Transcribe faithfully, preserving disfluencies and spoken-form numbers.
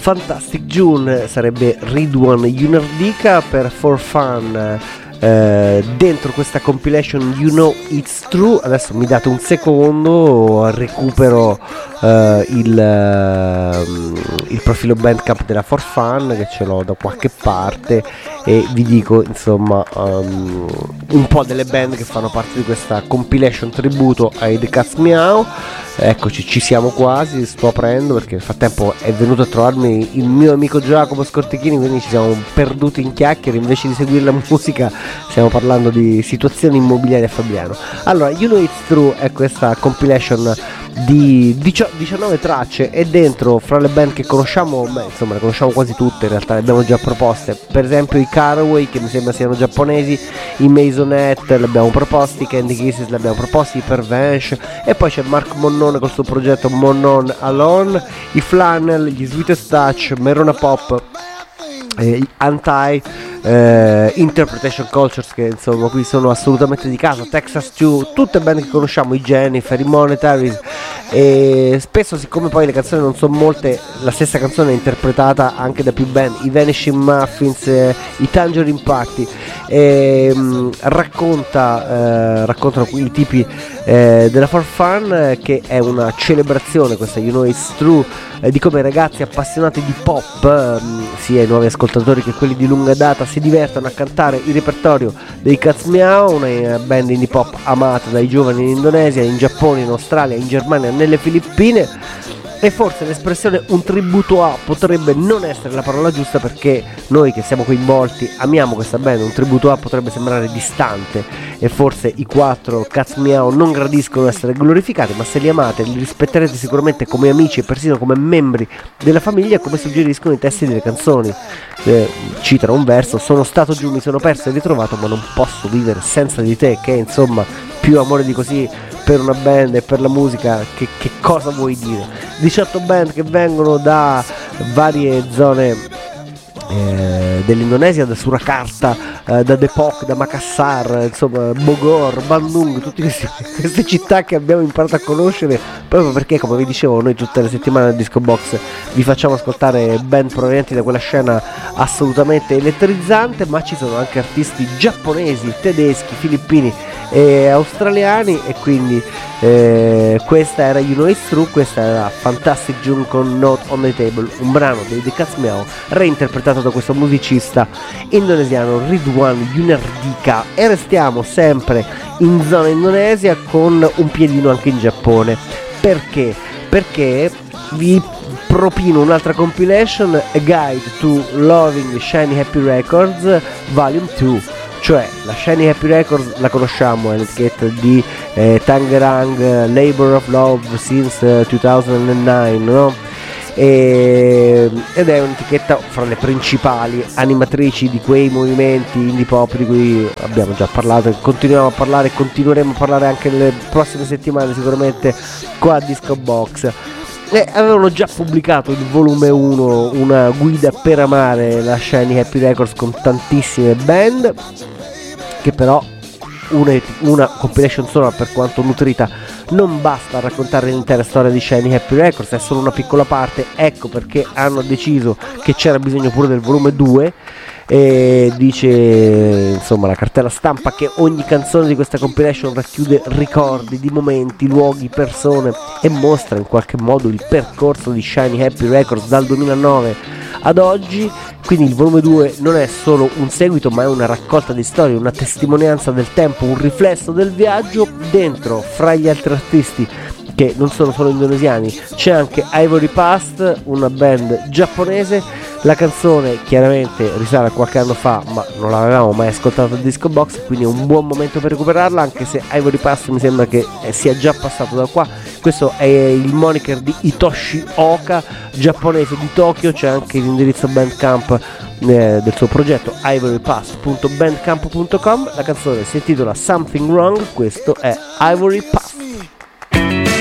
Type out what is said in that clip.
Fantastic June sarebbe Ridwan Yunardika per For Fun, eh, dentro questa compilation You Know It's True. Adesso mi date un secondo, recupero eh, il, eh, il profilo Bandcamp della For Fun, che ce l'ho da qualche parte, e vi dico insomma um, un po' delle band che fanno parte di questa compilation tributo ai The Cats Meow. Eccoci, ci siamo quasi, sto aprendo perché nel frattempo è venuto a trovarmi il mio amico Giacomo Scortichini, quindi ci siamo perduti in chiacchiere, invece di seguire la musica stiamo parlando di situazioni immobiliari a Fabriano. Allora, You Know It's True è questa compilation di diciannove tracce, e dentro, fra le band che conosciamo, beh, insomma le conosciamo quasi tutte in realtà, le abbiamo già proposte, per esempio i Caraway, che mi sembra siano giapponesi, i Maisonette li abbiamo proposti, Candy Kisses li abbiamo proposti, i Pervenche, e poi c'è Mark Monnone col suo progetto Monnon Alone, i Flannel, gli Sweetest Touch, Merona Pop, eh, Anti, eh, Interpretation Cultures, che insomma qui sono assolutamente di casa, Texas Stew, tutte band che conosciamo, i Jennifer, i Monetaries, e spesso, siccome poi le canzoni non sono molte, la stessa canzone è interpretata anche da più band, i Vanishing Muffins, eh, i Tangerine Party, e, mh, racconta eh, raccontano qui i tipi eh, della For Fun, eh, che è una celebrazione, questa You Know It's True, eh, di come ragazzi appassionati di pop, eh, sia i nuovi ascoltatori che quelli di lunga data, si divertono a cantare il repertorio dei Cats Meow, una band indie pop amata dai giovani in Indonesia, in Giappone, in Australia, in Germania, nelle Filippine. E forse l'espressione un tributo a potrebbe non essere la parola giusta, perché noi che siamo coinvolti amiamo questa band, un tributo a potrebbe sembrare distante, e forse i quattro Cats Meow non gradiscono essere glorificati, ma se li amate li rispetterete sicuramente come amici e persino come membri della famiglia, come suggeriscono i testi delle canzoni. Eh, citano un verso: sono stato giù, mi sono perso e ritrovato, ma non posso vivere senza di te, che insomma più amore di così per una band e per la musica, che, che cosa vuoi dire? diciotto band che vengono da varie zone eh, dell'Indonesia, da Surakarta, eh, da Depok, da Makassar, insomma Bogor, Bandung, tutte queste, queste città che abbiamo imparato a conoscere proprio perché, come vi dicevo, noi tutte le settimane al Disco Box vi facciamo ascoltare band provenienti da quella scena assolutamente elettrizzante, ma ci sono anche artisti giapponesi, tedeschi, filippini e australiani, e quindi eh, questa era You Know It's True, questa era Fantastic June con Note on the Table, un brano dei The Cats Meow reinterpretato da questo musicista indonesiano Ridwan Yunardika. E restiamo sempre in zona Indonesia con un piedino anche in Giappone. Perché? Perché vi propino un'altra compilation, A Guide to Loving Shiny Happy Records Volume due. Cioè la Shiny Happy Records la conosciamo, è l'etichetta di eh, Tangerang, Labor of Love since uh, duemilanove, no? E, ed è un'etichetta fra le principali animatrici di quei movimenti indie pop di cui abbiamo già parlato e continuiamo a parlare e continueremo a parlare anche nelle prossime settimane sicuramente qua a Disco Box. E avevano già pubblicato il volume uno, una guida per amare la Shiny Happy Records, con tantissime band, che però una, una compilation sola, per quanto nutrita, non basta a raccontare l'intera storia di Shiny Happy Records, è solo una piccola parte. Ecco perché hanno deciso che c'era bisogno pure del volume due, e dice insomma la cartella stampa che ogni canzone di questa compilation racchiude ricordi di momenti, luoghi, persone, e mostra in qualche modo il percorso di Shiny Happy Records dal duemilanove ad oggi. Quindi il volume due non è solo un seguito, ma è una raccolta di storie, una testimonianza del tempo, un riflesso del viaggio. Dentro, fra gli altri artisti che non sono solo indonesiani, c'è anche Ivory Past, una band giapponese. La canzone chiaramente risale a qualche anno fa, ma non l'avevamo mai ascoltata al Disco Box, quindi è un buon momento per recuperarla, anche se Ivory Past mi sembra che sia già passato da qua. Questo è il moniker di Hitoshi Oka, giapponese di Tokyo. C'è anche l'indirizzo Bandcamp eh, del suo progetto, ivory past punto bandcamp punto com. La canzone si intitola Something Wrong, questo è Ivory Past.